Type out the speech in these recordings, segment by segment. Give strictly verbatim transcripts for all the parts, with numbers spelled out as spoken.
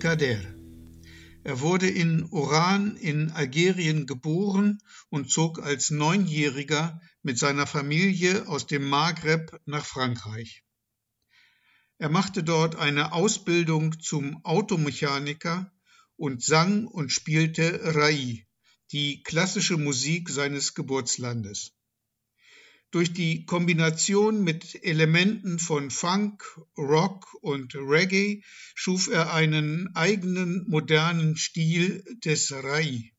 Abdelkader. Er wurde in Oran in Algerien geboren und zog als Neunjähriger mit seiner Familie aus dem Maghreb nach Frankreich. Er machte dort eine Ausbildung zum Automechaniker und sang und spielte Rai, die klassische Musik seines Geburtslandes. Durch die Kombination mit Elementen von Funk, Rock und Reggae schuf er einen eigenen modernen Stil des Rai.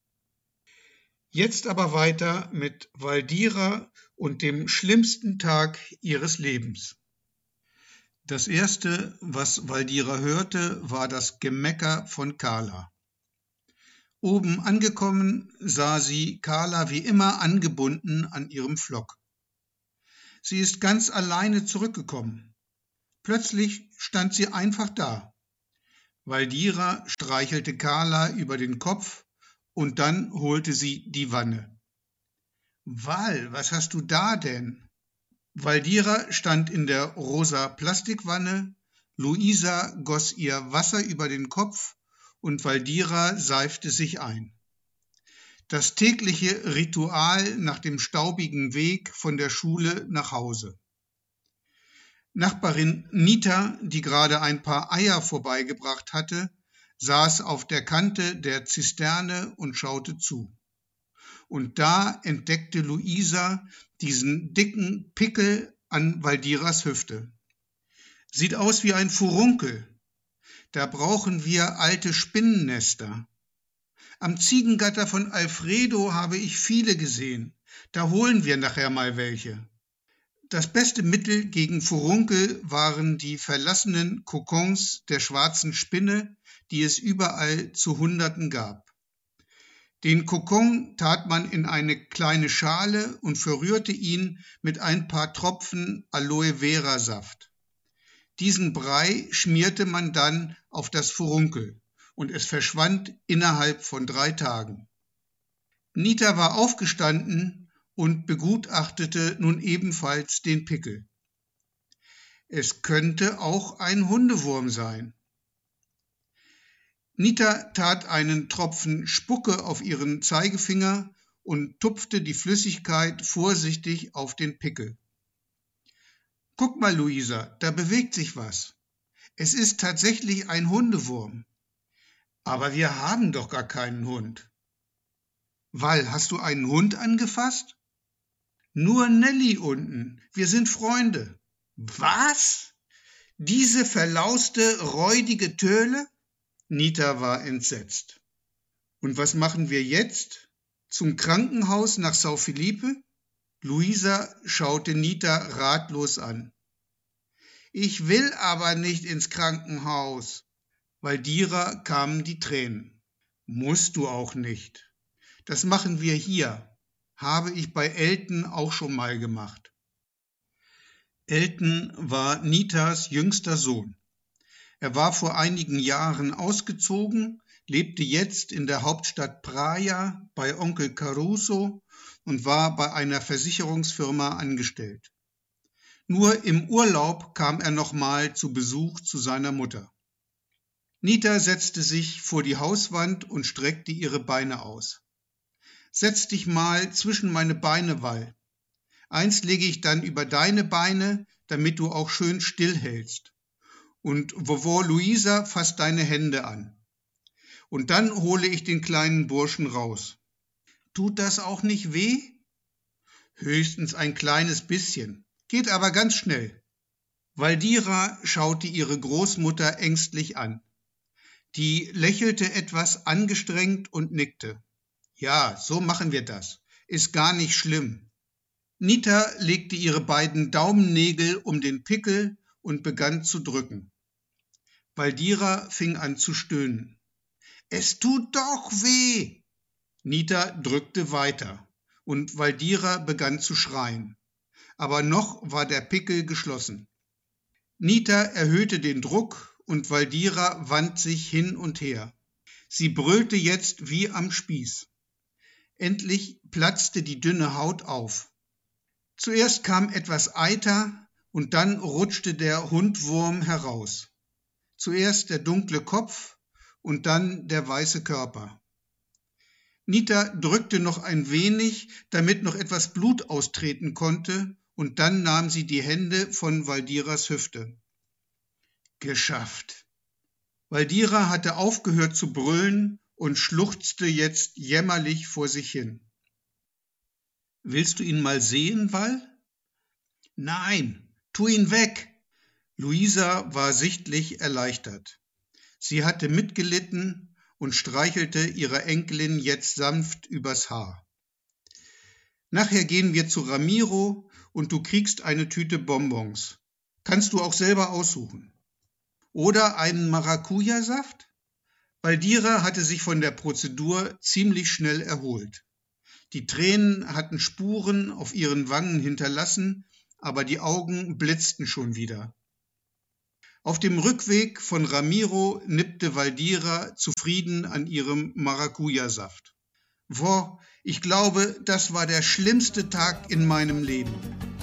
Jetzt aber weiter mit Waldira und dem schlimmsten Tag ihres Lebens. Das erste, was Waldira hörte, war das Gemecker von Carla. Oben angekommen sah sie Carla wie immer angebunden an ihrem Pflock. Sie ist ganz alleine zurückgekommen. Plötzlich stand sie einfach da. Waldira streichelte Carla über den Kopf und dann holte sie die Wanne. »Wal, was hast du da denn?« Waldira stand in der rosa Plastikwanne, Luisa goss ihr Wasser über den Kopf und Waldira seifte sich ein. Das tägliche Ritual nach dem staubigen Weg von der Schule nach Hause. Nachbarin Nita, die gerade ein paar Eier vorbeigebracht hatte, saß auf der Kante der Zisterne und schaute zu. Und da entdeckte Luisa diesen dicken Pickel an Waldiras Hüfte. Sieht aus wie ein Furunkel. Da brauchen wir alte Spinnennester. Am Ziegengatter von Alfredo habe ich viele gesehen. Da holen wir nachher mal welche. Das beste Mittel gegen Furunkel waren die verlassenen Kokons der schwarzen Spinne, die es überall zu Hunderten gab. Den Kokon tat man in eine kleine Schale und verrührte ihn mit ein paar Tropfen Aloe-Vera-Saft. Diesen Brei schmierte man dann auf das Furunkel und es verschwand innerhalb von drei Tagen. Nita war aufgestanden und begutachtete nun ebenfalls den Pickel. Es könnte auch ein Hundewurm sein. Nita tat einen Tropfen Spucke auf ihren Zeigefinger und tupfte die Flüssigkeit vorsichtig auf den Pickel. »Guck mal, Luisa, da bewegt sich was. Es ist tatsächlich ein Hundewurm. Aber wir haben doch gar keinen Hund.« »Wal, hast du einen Hund angefasst?« »Nur Nelly unten. Wir sind Freunde.« »Was? Diese verlauste, räudige Töle?« Nita war entsetzt. »Und was machen wir jetzt? Zum Krankenhaus nach São Felipe?« Luisa schaute Nita ratlos an. »Ich will aber nicht ins Krankenhaus.« Waldira kamen die Tränen. »Musst du auch nicht. Das machen wir hier. Habe ich bei Elton auch schon mal gemacht.« Elton war Nitas jüngster Sohn. Er war vor einigen Jahren ausgezogen, lebte jetzt in der Hauptstadt Praia bei Onkel Caruso und war bei einer Versicherungsfirma angestellt. Nur im Urlaub kam er nochmal zu Besuch zu seiner Mutter. Nita setzte sich vor die Hauswand und streckte ihre Beine aus. »Setz dich mal zwischen meine Beine, Wal. Eins lege ich dann über deine Beine, damit du auch schön stillhältst. Und Vovó Luisa fasst deine Hände an. Und dann hole ich den kleinen Burschen raus. Tut das auch nicht weh?« »Höchstens ein kleines bisschen, geht aber ganz schnell.« Waldira schaute ihre Großmutter ängstlich an. Die lächelte etwas angestrengt und nickte. »Ja, so machen wir das. Ist gar nicht schlimm.« Nita legte ihre beiden Daumennägel um den Pickel und begann zu drücken. Waldira fing an zu stöhnen. »Es tut doch weh!« Nita drückte weiter und Waldira begann zu schreien. Aber noch war der Pickel geschlossen. Nita erhöhte den Druck und Waldira wand sich hin und her. Sie brüllte jetzt wie am Spieß. Endlich platzte die dünne Haut auf. Zuerst kam etwas Eiter und dann rutschte der Hundwurm heraus. zuerst der dunkle Kopf und dann der weiße Körper. Nita drückte noch ein wenig, damit noch etwas Blut austreten konnte, und dann nahm sie die Hände von Valdiras Hüfte. Geschafft. Valdira hatte aufgehört zu brüllen und schluchzte jetzt jämmerlich vor sich hin. Willst du ihn mal sehen, Val? Nein, tu ihn weg! Luisa war sichtlich erleichtert. Sie hatte mitgelitten und streichelte ihrer Enkelin jetzt sanft übers Haar. Nachher gehen wir zu Ramiro und du kriegst eine Tüte Bonbons. Kannst du auch selber aussuchen. Oder einen Maracuja-Saft? Valdira hatte sich von der Prozedur ziemlich schnell erholt. Die Tränen hatten Spuren auf ihren Wangen hinterlassen, aber die Augen blitzten schon wieder. Auf dem Rückweg von Ramiro nippte Valdira zufrieden an ihrem Maracuja-Saft. Boah, ich glaube, das war der schlimmste Tag in meinem Leben.